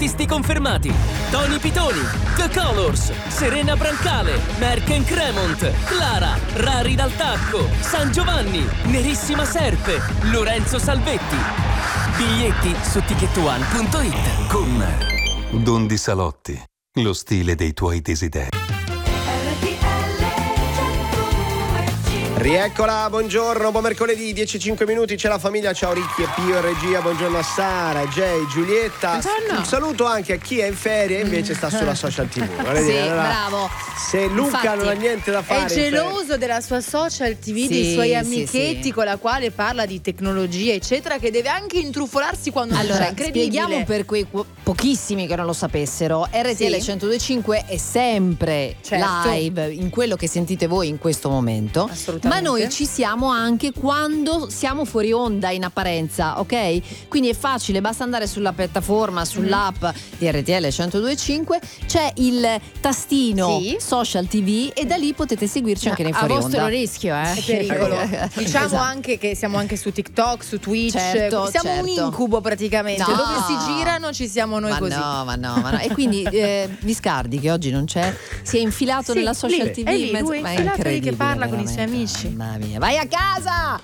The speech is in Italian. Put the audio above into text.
artisti confermati: Tony Pitoni, The Colors, Serena Brancale, Merck Cremont, Clara, Rari dal Tacco, San Giovanni, Nerissima Serpe, Lorenzo Salvetti. Biglietti su ticketone.it. Con Don Di Salotti, lo stile dei tuoi desideri. Rieccola, buongiorno, buon mercoledì, 10:05 minuti, c'è la famiglia, ciao Ricchi e Pio in regia, buongiorno a Sara, Jay, Giulietta. Buongiorno. Un saluto anche a chi è in ferie e invece sta sulla social TV. Sì, allora, bravo. Se Luca Infatti, non ha niente da fare, È geloso della sua social TV, Sì, dei suoi sì, amichetti sì. con la quale parla di tecnologia, eccetera, che deve anche intrufolarsi quando non Allora, c'è. Incredibile. spieghiamo per quei pochissimi che non lo sapessero. RTL Sì. 102.5 è sempre Certo. live in quello che sentite voi in questo momento. Assolutamente. Ma noi ci siamo anche quando siamo fuori onda in apparenza, ok? Quindi è facile, basta andare sulla piattaforma, sull'app di RTL 102.5, c'è il tastino Sì. Social TV e da lì potete seguirci anche nei A fuori vostro onda. rischio, È pericolo. Diciamo Esatto. anche che siamo anche su TikTok, su Twitch. Certo, siamo un certo. incubo praticamente. No. Dove si girano ci siamo noi Ma così. no. E quindi Viscardi, che oggi non c'è, si è infilato Sì, nella social lì, TV è lì, in mezzo. lui è Ma infilato lì che incredibile, parla con i suoi veramente. amici. Mamma mia, vai a casa!